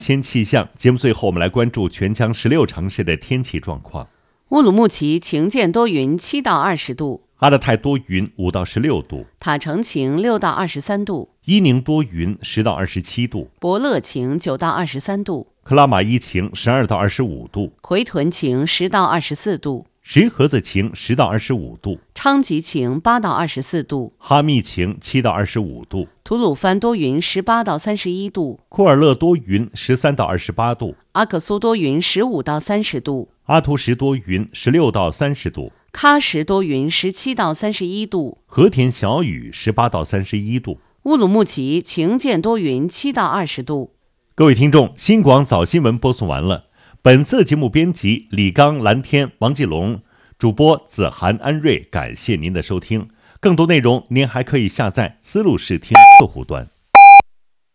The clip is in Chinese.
天气象节目最后，我们来关注全疆16城市的天气状况。 乌鲁木齐晴见多云7到20度， 阿勒泰多云5到16度， 塔城晴6到23度， 伊宁多云10到27度， 博乐晴9到23度， 克拉玛依晴12到25度， 回屯晴10到24度， 石河子晴10到25度， 昌吉晴8到24度， 哈密晴7到25度， 吐鲁番多云18到31度， 库尔勒多云13到28度， 阿克苏多云15到30度， 阿图什多云16到30度， 喀什多云17到31度， 和田小雨18到31度， 乌鲁木齐晴见多云7到20度。 各位听众，新广早新闻播送完了。本次节目编辑李刚、蓝天、王继龙，主播子涵、安瑞，感谢您的收听。更多内容您还可以下载思路视听客户端。